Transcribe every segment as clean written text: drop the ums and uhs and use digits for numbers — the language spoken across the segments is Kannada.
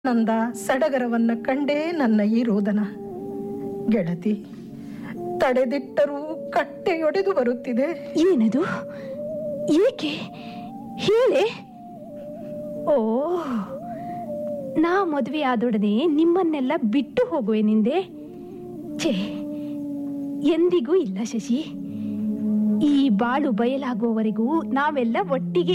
ನಂದ ಸಡಗರವನ್ನ ಕಂಡೇ ನನ್ನ ಈ ರೋದನ. ಗೆಳತಿ, ತಡೆದಿಟ್ಟರೂ ಕಟ್ಟೆಯೊಡೆದು ಬರುತ್ತಿದೆ. ಏನದು? ಏಕೆ ಹೇಳೆ? ಓ, ನಾ ಮದುವೆ ಆದೊಡನೆ ನಿಮ್ಮನ್ನೆಲ್ಲ ಬಿಟ್ಟು ಹೋಗುವೆನೆಂದೆ. ಛೇ, ಎಂದಿಗೂ ಇಲ್ಲ ಶಶಿ. ಈ ಬಾಳು ಬಯಲಾಗುವವರೆಗೂ ನಾವೆಲ್ಲ ಒಟ್ಟಿಗೆ.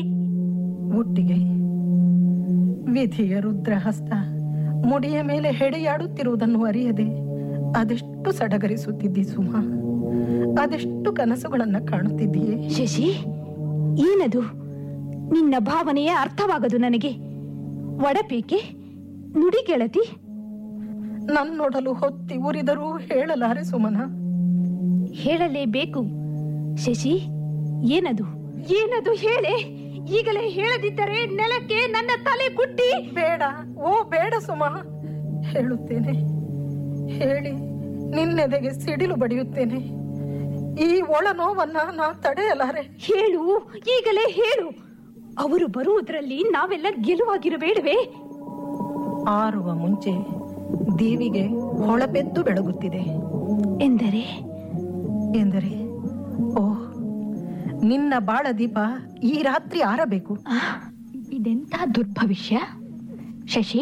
ವಿಧಿಯ ರುದ್ರಹಸ್ತ ಮುಡಿಯ ಮೇಲೆ ಹೆಡೆಯಾಡುತ್ತಿರುವುದನ್ನು ಅರಿಯದೆ ಅದೆಷ್ಟು ಸಡಗರಿಸುತ್ತಿದ್ದಿ ಸುಮಾ, ಅದೆಷ್ಟು ಕನಸುಗಳನ್ನ ಕಾಣುತ್ತಿದ್ದೀಯೇ. ಶಶಿ, ಏನದು? ನಿನ್ನ ಭಾವನೆಯೇ ಅರ್ಥವಾಗದು ನನಗೆ. ಒಡಪೇಕೆ? ನುಡಿ ಗೆಳತಿ. ನನ್ನೊಡಲು ಹೊತ್ತಿ ಉರಿದರೂ ಹೇಳಲಾರೆ ಸುಮನ. ಹೇಳಲೇಬೇಕು. ಶಶಿ, ಏನದು? ಏನದು ಹೇಳೆ. ಈಗಲೇ ಹೇಳದಿದ್ದರೆ ನೆಲಕ್ಕೆ ನನ್ನ ತಲೆ ಕುಟ್ಟಿ. ಬೇಡ, ಓ ಬೇಡ ಸುಮಾ, ಹೇಳುತ್ತೇನೆ. ಹೇಳಿ ನಿನ್ನೆದೆಗೆ ಸಿಡಿಲು ಬಡಿಯುತ್ತೇನೆ. ಈ ಒಳ ನೋವನ್ನ ನಾ ತಡೆಯಲಾರೆ. ಹೇಳು, ಈಗಲೇ ಹೇಳು. ಅವರು ಬರುವುದರಲ್ಲಿ ನಾವೆಲ್ಲ ಗೆಲುವಾಗಿರಬೇಡವೇ? ಆರುವ ಮುಂಚೆ ದೇವಿಗೆ ಹೊಳಪೆದ್ದು ಬೆಳಗುತ್ತಿದೆ. ಎಂದರೆ ಓ, ನಿನ್ನ ಬಾಳ ದೀಪ ಈ ರಾತ್ರಿ ಆರಬೇಕು. ಇದೆಂತ ದುರ್ಭವಿಷ್ಯ. ಶಶಿ,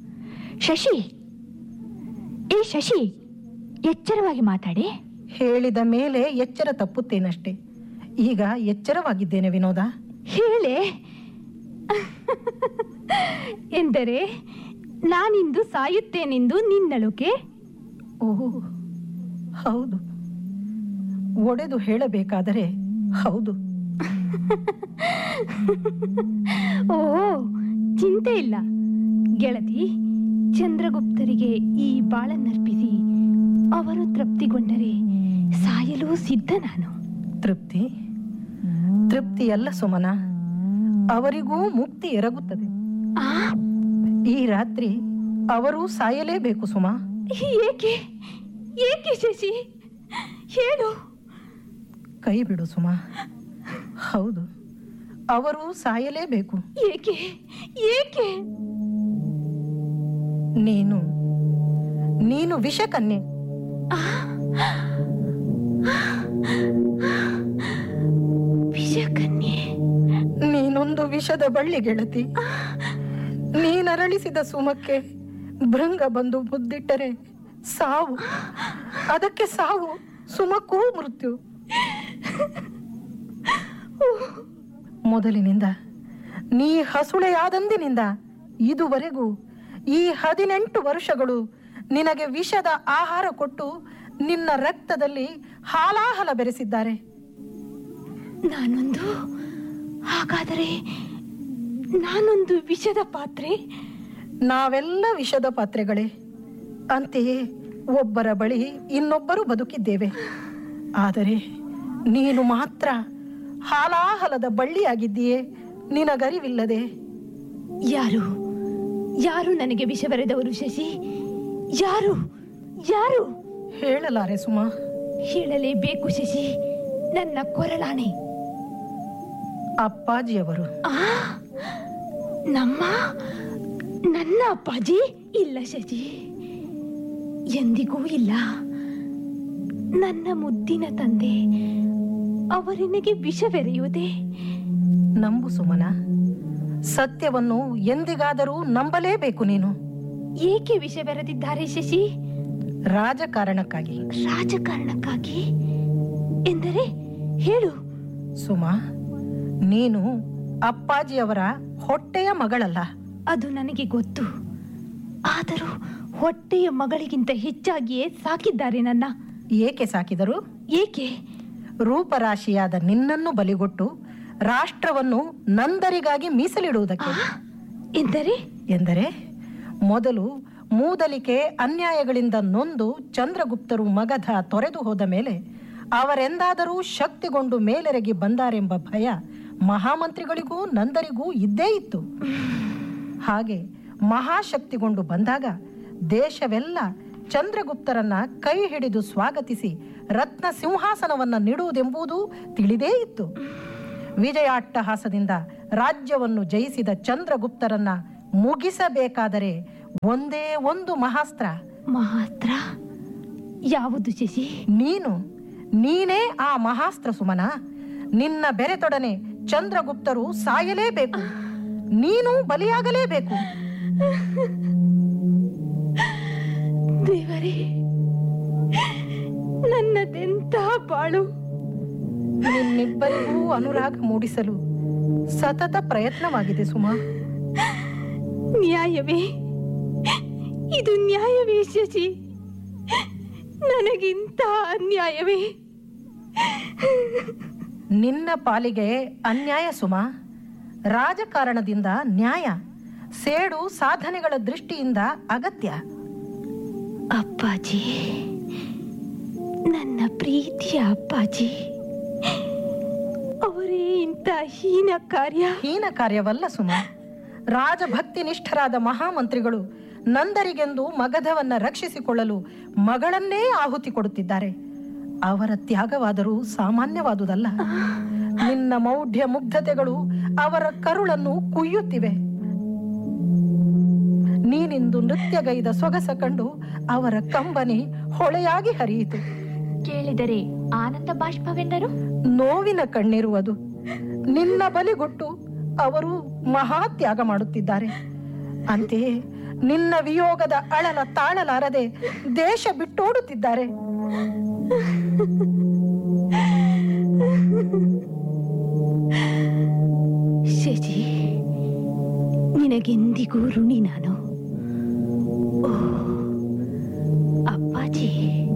ಏ ಶಶಿ, ಎಚ್ಚರವಾಗಿ ಮಾತಾಡಿ. ಹೇಳಿದ ಮೇಲೆ ಎಚ್ಚರ ತಪ್ಪುತ್ತೇನಷ್ಟೇ. ಈಗ ಎಚ್ಚರವಾಗಿದ್ದೇನೆ ವಿನೋದ. ಹೇಳೆ. ಎಂದರೆ ನಾನಿಂದು ಸಾಯುತ್ತೇನೆಂದು ನಿನ್ನಳುಕೆ? ಓಹ್, ಹೌದು. ಒಡೆದು ಹೇಳಬೇಕಾದರೆ ಹೌದು. ಓ, ಚಿಂತೆ ಇಲ್ಲ ಗೆಳತಿ. ಚಂದ್ರಗುಪ್ತರಿಗೆ ಈ ಬಾಳನ್ನರ್ಪಿಸಿ ಅವರು ತೃಪ್ತಿಗೊಂಡರೆ ಸಾಯಲು ಸಿದ್ಧ ನಾನು. ತೃಪ್ತಿ ಅಲ್ಲ ಸುಮನ, ಅವರಿಗೂ ಮುಕ್ತಿ ಎರಗುತ್ತದೆ. ಈ ರಾತ್ರಿ ಅವರು ಸಾಯಲೇಬೇಕು ಸುಮಾ. ಏಕೆ ಶಶಿ? ಹೇಳು. ಕೈ ಬಿಡು ಸುಮಾ. ಹೌದು, ಅವರು ಸಾಯಲೇಬೇಕು. ಏಕೆ? ನೀನು ವಿಷಕನ್ಯೆ. ವಿಷಕನ್ಯೆ? ನೀನೊಂದು ವಿಷದ ಬಳ್ಳಿ ಗೆಳತಿ. ನೀನರಳಿಸಿದ ಸುಮಕ್ಕೆ ಭೃಂಗ ಬಂದು ಮುದ್ದಿಟ್ಟರೆ ಸಾವು, ಅದಕ್ಕೆ ಸಾವು. ಸುಮಕ್ಕೂ ಮೃತ್ಯು. ಮೊದಲಿನಿಂದ ನೀ ಹಸುಳೆಯಾದಂದಿನಿಂದ ಇದುವರೆಗೂ ಈ 18 ವರ್ಷಗಳು ನಿನಗೆ ವಿಷದ ಆಹಾರ ಕೊಟ್ಟು ನಿನ್ನ ರಕ್ತದಲ್ಲಿ ಹಾಲಾಹಲ ಬೆರೆಸಿದ್ದಾರೆ. ಹಾಗಾದರೆ ನಾನೊಂದು ವಿಷದ ಪಾತ್ರೆ? ನಾವೆಲ್ಲ ವಿಷದ ಪಾತ್ರೆಗಳೇ. ಅಂತೆಯೇ ಒಬ್ಬರ ಬಳಿ ಇನ್ನೊಬ್ಬರು ಬದುಕಿದ್ದೇವೆ. ಆದರೆ ನೀನು ಮಾತ್ರ ಹಾಲಾಹಲದ ಬಳ್ಳಿಯಾಗಿದ್ದೀಯೇ, ನಿನಗರಿವಿಲ್ಲದೆ. ಯಾರು ನನಗೆ ವಿಷ ಬರೆದವರು ಶಶಿ? ಯಾರು? ಹೇಳಲಾರೆ ಸುಮಾ. ಹೇಳಲೇಬೇಕು ಶಶಿ, ನನ್ನ ಕೊರಳಾಣೆ. ಅಪ್ಪಾಜಿಯವರು. ನನ್ನ ಅಪ್ಪಾಜಿ? ಇಲ್ಲ ಶಶಿ, ಎಂದಿಗೂ ಇಲ್ಲ. ನನ್ನ ಮುದ್ದಿನ ತಂದೆ ಅವರಿನಿಗೆ ವಿಷವೆರೆಯುವುದೇ? ನಂಬು ಸುಮನ, ಸತ್ಯವನ್ನು ಎಂದಿಗಾದರೂ ನಂಬಲೇಬೇಕು ನೀನು. ಏಕೆ ವಿಷವೆರೆದಿದ್ದಾರೆ ಶಶಿ? ರಾಜಕಾರಣಕ್ಕಾಗಿ. ಎಂದರೆ ಹೇಳು. ಸುಮಾ, ನೀನು ಅಪ್ಪಾಜಿಯವರ ಹೊಟ್ಟೆಯ ಮಗಳಲ್ಲ. ಅದು ನನಗೆ ಗೊತ್ತು. ಆದರೂ ಹೊಟ್ಟೆಯ ಮಗಳಿಗಿಂತ ಹೆಚ್ಚಾಗಿಯೇ ಸಾಕಿದ್ದಾರೆ ನನ್ನ. ಏಕೆ ಸಾಕಿದರು? ಏಕೆ? ರೂಪರಾಶಿಯಾದ ನಿನ್ನನ್ನು ಬಲಿಗೊಟ್ಟು ರಾಷ್ಟ್ರವನ್ನು ನಂದರಿಗಾಗಿ ಮೀಸಲಿಡುವುದಕ್ಕೆ. ಎಂದರೆ ಮೊದಲು ಮೂದಲಿಕೆ ಅನ್ಯಾಯಗಳಿಂದ ನೊಂದು ಚಂದ್ರಗುಪ್ತರು ಮಗಧ ತೊರೆದು ಹೋದ ಮೇಲೆ ಅವರೆಂದಾದರೂ ಶಕ್ತಿಗೊಂಡು ಮೇಲೆರಗಿ ಬಂದಾರೆಂಬ ಭಯ ಮಹಾಮಂತ್ರಿಗಳಿಗೂ ನಂದರಿಗೂ ಇದ್ದೇ ಇತ್ತು. ಹಾಗೆ ಮಹಾಶಕ್ತಿಗೊಂಡು ಬಂದಾಗ ದೇಶವೆಲ್ಲ ಚಂದ್ರಗುಪ್ತರನ್ನ ಕೈ ಹಿಡಿದು ಸ್ವಾಗತಿಸಿ ರತ್ನ ಸಿಂಹಾಸನವನ್ನ ನೀಡುವುದೆಂಬುದು ತಿಳಿದೇ ಇತ್ತು. ವಿಜಯಾಟ್ಟಹಾಸದಿಂದ ರಾಜ್ಯವನ್ನು ಜಯಿಸಿದ ಚಂದ್ರಗುಪ್ತರನ್ನ ಮುಗಿಸಬೇಕಾದರೆ ಒಂದೇ ಒಂದು ಮಹಾಸ್ತ್ರ. ಮಹಾಸ್ತ್ರ ಯಾವುದು ಶಶಿ? ನೀನೇ ಆ ಮಹಾಸ್ತ್ರ ಸುಮನ. ನಿನ್ನ ಬೆರೆತೊಡನೆ ಚಂದ್ರಗುಪ್ತರು ಸಾಯಲೇಬೇಕು, ನೀನು ಬಲಿಯಾಗಲೇಬೇಕು. ದೇವರೇ, ನನ್ನದೆಂತ ಬಾಳು! ನಿನ್ನಿಬ್ಬರಿಗೂ ಅನುರಾಗ ಮೂಡಿಸಲು ಸತತ ಪ್ರಯತ್ನವಾಗಿದೆ ಸುಮಾ. ನ್ಯಾಯವೇ? ಇದು ನ್ಯಾಯವೇ ಶಶಿ? ನನಗಿಂತ ಅನ್ಯಾಯವೇ? ನಿನ್ನ ಪಾಲಿಗೆ ಅನ್ಯಾಯ ಸುಮಾ. ರಾಜಕಾರಣದಿಂದ ನ್ಯಾಯ, ಸೇಡು ಸಾಧನೆಗಳ ದೃಷ್ಟಿಯಿಂದ ಅಗತ್ಯ. ಅಪ್ಪಾಜಿ, ನನ್ನ ಪ್ರೀತಿಯ ಅಪ್ಪಾಜಿ, ಅವರೇ ಇಂಥ ಹೀನ ಕಾರ್ಯವಲ್ಲ ಸುಮಾ. ರಾಜಭಕ್ತಿ ನಿಷ್ಠರಾದ ಮಹಾಮಂತ್ರಿಗಳು ನಂದರಿಗೆಂದು ಮಗಧವನ್ನ ರಕ್ಷಿಸಿಕೊಳ್ಳಲು ಮಗಳನ್ನೇ ಆಹುತಿ ಕೊಡುತ್ತಿದ್ದಾರೆ. ಅವರ ತ್ಯಾಗವಾದರೂ ಸಾಮಾನ್ಯವಾದುದಲ್ಲ. ನಿನ್ನ ಮೌಢ್ಯ ಮುಗ್ಧತೆಗಳು ಅವರ ಕರುಳನ್ನು ಕುಯ್ಯುತ್ತಿವೆ. ನೀನಿಂದು ನೃತ್ಯಗೈದ ಸೊಗಸ ಕಂಡು ಅವರ ಕಂಬನಿ ಹೊಳೆಯಾಗಿ ಹರಿಯಿತು. ಕೇಳಿದರೆ ಆನಂದ ಬಾಷ್ಪವೆಂದರು. ನೋವಿನ ಕಣ್ಣಿರುವುದು. ನಿನ್ನ ಬಲಿಗೊಟ್ಟು ಅವರು ಮಹಾ ತ್ಯಾಗ ಮಾಡುತ್ತಿದ್ದಾರೆ. ಅಂತೆಯೇ ನಿನ್ನ ವಿಯೋಗದ ಅಳಲ ತಾಳಲಾರದೆ ದೇಶ ಬಿಟ್ಟೋಡುತ್ತಿದ್ದಾರೆ. ಶಶಿ, ನಿನಗೆಂದಿಗೂ ಋಣಿ ನಾನು. ಅಪ್ಪಾಜಿ,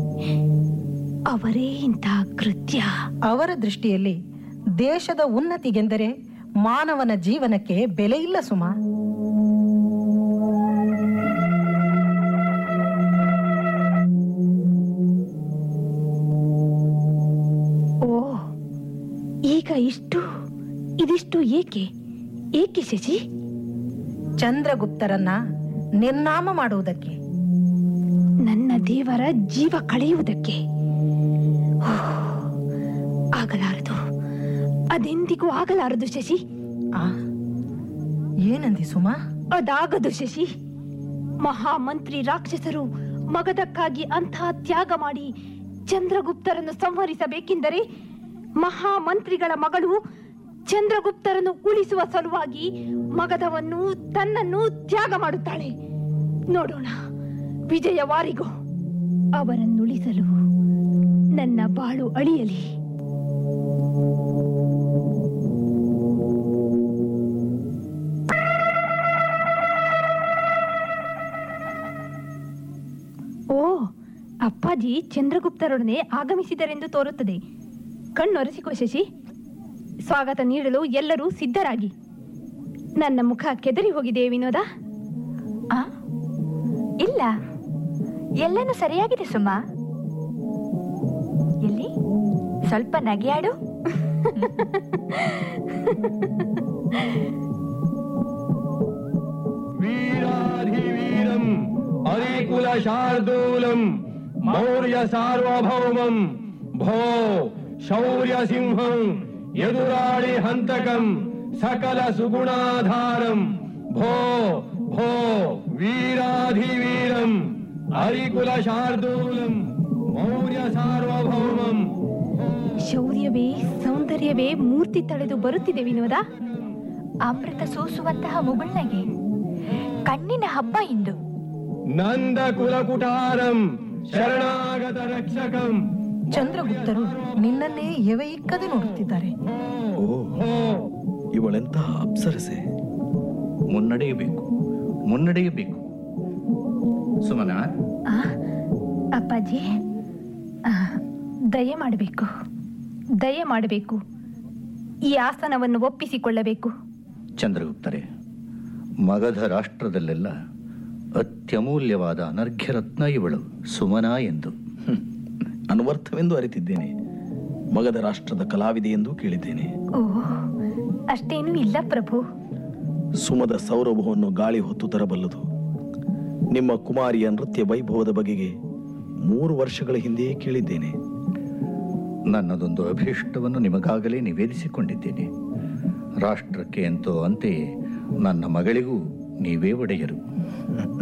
ಅವರೇ ಇಂತಹ ಕೃತ್ಯ. ಅವರ ದೃಷ್ಟಿಯಲ್ಲಿ ದೇಶದ ಉನ್ನತಿಗೆಂದರೆ ಮಾನವನ ಜೀವನಕ್ಕೆ ಬೆಲೆ ಇಲ್ಲ ಸುಮಾ. ಓ, ಈಗ ಇದಿಷ್ಟು ಏಕೆ ಶಶಿ? ಚಂದ್ರಗುಪ್ತರನ್ನ ನಿರ್ನಾಮ ಮಾಡುವುದಕ್ಕೆ, ನನ್ನ ದೇವರ ಜೀವ ಕಳೆಯುವುದಕ್ಕೆ. ಆಗಲಾರದು, ಅದೆಂದಿಗೂ ಆಗಲಾರದು ಶಶಿ. ಏನಂದಿ ಸುಮಾ? ಅದಾಗದು ಶಶಿ. ಮಹಾಮಂತ್ರಿ ರಾಕ್ಷಸರು ಮಗಧಕ್ಕಾಗಿ ಅಂತಹ ತ್ಯಾಗ ಮಾಡಿ ಚಂದ್ರಗುಪ್ತರನ್ನು ಸಂಹರಿಸಬೇಕೆಂದರೆ ಮಹಾಮಂತ್ರಿಗಳ ಮಗಳು ಚಂದ್ರಗುಪ್ತರನ್ನು ಉಳಿಸುವ ಸಲುವಾಗಿ ಮಗಧವನ್ನು ತನ್ನನ್ನು ತ್ಯಾಗ ಮಾಡುತ್ತಾಳೆ. ನೋಡೋಣ ವಿಜಯವಾರಿಗೋ. ಅವರನ್ನುಳಿಸಲು ನನ್ನ ಬಾಳು ಅಳಿಯಲಿ. ಓ, ಅಪ್ಪಾಜಿ ಚಂದ್ರಗುಪ್ತರೊಡನೆ ಆಗಮಿಸಿದರೆಂದು ತೋರುತ್ತದೆ. ಕಣ್ಣೊರೆಸಿಕೋ ಶಶಿ. ಸ್ವಾಗತ ನೀಡಲು ಎಲ್ಲರೂ ಸಿದ್ಧರಾಗಿ. ನನ್ನ ಮುಖ ಕೆದರಿ ಹೋಗಿದೆ ವಿನೋದ? ಇಲ್ಲ, ಎಲ್ಲನೂ ಸರಿಯಾಗಿದೆ ಸುಮಾ. ಎಲ್ಲಿ ಸ್ವಲ್ಪ ನಗೆಯಾಡು. ವೀರಾಧಿವೀರಂ ಹರಿಕುಲ ಶಾರ್ದೂಲಂ ಮೌರ್ಯ ಸಾರ್ವಭೌಮಂ ಭೋ ಶೌರ್ಯ ಸಿಂಹಂ ಎದುರಾಳಿ ಹಂತಕಂ ಸಕಲ ಸುಗುಣಾಧಾರಂ ಭೋ ಭೋ ವೀರಾಧಿವೀರಂ ಹರಿಕುಲ ಶಾರ್ದೂಲಂ ಮೌರ್ಯ ಸಾರ್ವಭೌಮಂ. ಶೌರ್ಯವೇ ಸೌಂದರ್ಯವೇ ಮೂರ್ತಿ ತಳೆದು ಬರುತ್ತಿದೆ ವಿನೋದ. ಅಮೃತ ಸೂಸುವಂತಹ ಮುಗುಳ್ನಗೆ, ಕಣ್ಣಿನ ಹಬ್ಬ ಇಂದು. ನಂದ ಕುಲಕುಟಾರಂ ಶರಣಾಗತ ರಕ್ಷಕಂ. ಚಂದ್ರಗುಪ್ತರು ನಿನ್ನನ್ನೇ ಎವೆಯಿಕ್ಕದೆ ನೋಡುತ್ತಿದ್ದಾರೆ. ಇವಳೆಂತಹ ಅಪ್ಸರಸೆ. ಮುನ್ನಡೆಯಬೇಕು ಸುಮನ. ಅಪ್ಪಾಜಿ, ದಯ ಮಾಡಬೇಕು. ಈ ಆಸನವನ್ನು ಒಪ್ಪಿಸಿಕೊಳ್ಳಬೇಕು. ಚಂದ್ರಗುಪ್ತರೇ, ಮಗಧ ರಾಷ್ಟ್ರದಲ್ಲೆಲ್ಲ ಅತ್ಯಮೂಲ್ಯವಾದ ಅನರ್ಘ್ಯರತ್ನ ಇವಳು ಸುಮನ ಎಂದು. ಅನ್ವರ್ಥವೆಂದು ಅರಿತಿದ್ದೇನೆ. ಮಗಧ ರಾಷ್ಟ್ರದ ಕಲಾವಿದೆ ಎಂದು ಕೇಳಿದ್ದೇನೆ. ಅಷ್ಟೇನೂ ಇಲ್ಲ ಪ್ರಭು. ಸುಮದ ಸೌರಭವನ್ನು ಗಾಳಿ ಹೊತ್ತು ತರಬಲ್ಲದು. ನಿಮ್ಮ ಕುಮಾರಿಯ ನೃತ್ಯ ವೈಭವದ ಬಗೆಗೆ 3 ವರ್ಷಗಳ ಹಿಂದೆಯೇ ಕೇಳಿದ್ದೇನೆ. ನನ್ನದೊಂದು ಅಭೀಷ್ಟವನ್ನು ನಿಮಗಾಗಲೇ ನಿವೇದಿಸಿಕೊಂಡಿದ್ದೇನೆ. ರಾಷ್ಟ್ರಕ್ಕೆ ಅಂತೋ ಅಂತೆಯೇ ನನ್ನ ಮಗಳಿಗೂ ನೀವೇ ಒಡೆಯರು.